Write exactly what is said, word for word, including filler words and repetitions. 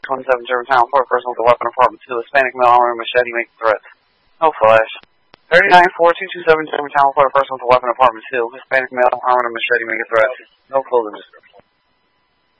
twenty-seven Germantown, Florida, person with a weapon, apartment two, Hispanic male, armed with machete, making threats. No flash. thirty-nine four two two seven Germantown, Florida, person with a weapon, apartment two, Hispanic male, armed with machete, making threats. No clothing description.